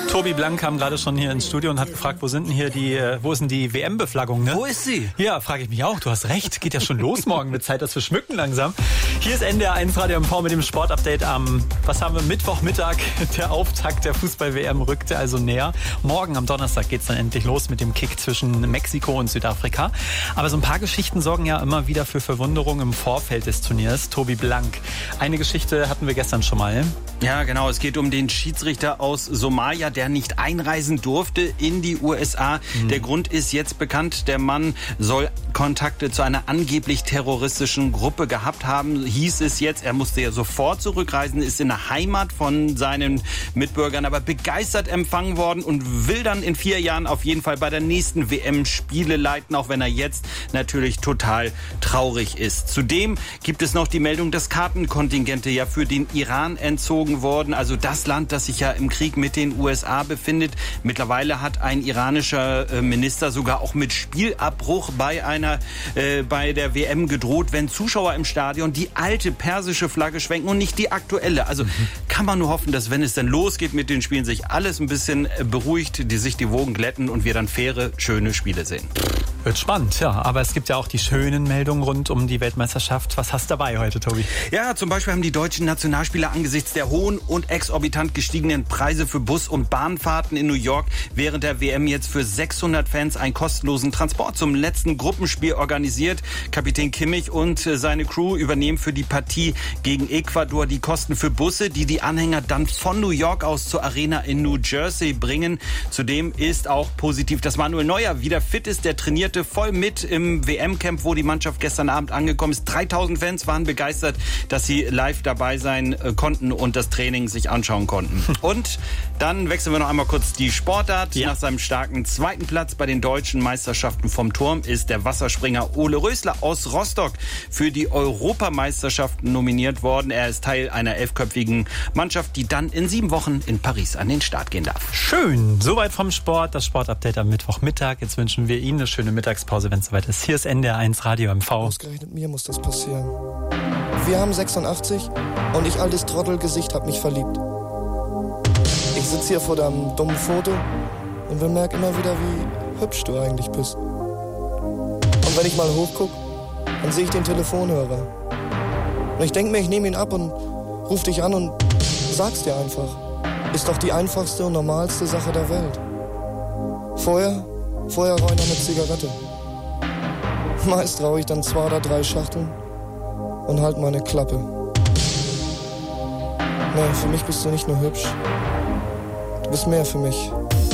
Tobi Blank kam gerade schon hier ins Studio und hat gefragt, wo ist denn die WM-Beflaggung, ne? Wo ist sie? Ja, frage ich mich auch. Du hast recht, geht ja schon los morgen. Mit Zeit, das wir schmücken langsam. Hier ist NDR 1 Radio MV mit dem Sportupdate am, Mittwochmittag. Der Auftakt der Fußball-WM rückte also näher. Morgen am Donnerstag geht's dann endlich los mit dem Kick zwischen Mexiko und Südafrika. Aber so ein paar Geschichten sorgen ja immer wieder für Verwunderung im Vorfeld des Turniers. Tobi Blank. Eine Geschichte hatten wir gestern schon mal. Ja, genau. Es geht um den Schiedsrichter aus Somalia, der nicht einreisen durfte in die USA. Der Grund ist jetzt bekannt. Der Mann soll Kontakte zu einer angeblich terroristischen Gruppe gehabt haben. Hieß es jetzt, er musste ja sofort zurückreisen, ist in der Heimat von seinen Mitbürgern aber begeistert empfangen worden und will dann in 4 Jahren auf jeden Fall bei der nächsten WM Spiele leiten, auch wenn er jetzt natürlich total traurig ist. Zudem gibt es noch die Meldung, dass Kartenkontingente ja für den Iran entzogen wurden, also das Land, das sich ja im Krieg mit den USA befindet. Mittlerweile hat ein iranischer Minister sogar auch mit Spielabbruch bei der WM gedroht, wenn Zuschauer im Stadion die alte persische Flagge schwenken und nicht die aktuelle. Also kann man nur hoffen, dass wenn es dann losgeht mit den Spielen, sich alles ein bisschen beruhigt, sich die Wogen glätten und wir dann faire, schöne Spiele sehen. Wird spannend, ja. Aber es gibt ja auch die schönen Meldungen rund um die Weltmeisterschaft. Was hast du dabei heute, Tobi? Ja, zum Beispiel haben die deutschen Nationalspieler angesichts der hohen und exorbitant gestiegenen Preise für Bus- und Bahnfahrten in New York während der WM jetzt für 600 Fans einen kostenlosen Transport zum letzten Gruppenspiel organisiert. Kapitän Kimmich und seine Crew übernehmen für die Partie gegen Ecuador die Kosten für Busse, die die Anhänger dann von New York aus zur Arena in New Jersey bringen. Zudem ist auch positiv, dass Manuel Neuer wieder fit ist. Der trainierte voll mit im WM-Camp, wo die Mannschaft gestern Abend angekommen ist. 3000 Fans waren begeistert, dass sie live dabei sein konnten und das Training sich anschauen konnten. Und dann wechseln wir noch einmal kurz die Sportart. Ja. Nach seinem starken 2. Platz bei den deutschen Meisterschaften vom Turm ist der Wasserspringer Ole Rösler aus Rostock für die Europameisterschaften nominiert worden. Er ist Teil einer 11-köpfigen Mannschaft, die dann in 7 Wochen in Paris an den Start gehen darf. Schön. Soweit vom Sport. Das Sportupdate am Mittwochmittag. Jetzt wünschen wir Ihnen eine schöne Mittagspause, wenn es soweit ist. Hier ist NDR 1 Radio MV. Ausgerechnet mir muss das passieren. Wir haben 86 und ich, altes Trottelgesicht, hab mich verliebt. Ich sitz hier vor deinem dummen Foto und bemerk immer wieder, wie hübsch du eigentlich bist. Und wenn ich mal hochguck, dann sehe ich den Telefonhörer. Und ich denk mir, ich nehme ihn ab und ruf dich an und sag's dir einfach. Ist doch die einfachste und normalste Sache der Welt. Vorher rauche ich noch eine Zigarette. Meist rauche ich dann 2 oder 3 Schachteln und halt meine Klappe. Nee, für mich bist du nicht nur hübsch. Du bist mehr für mich.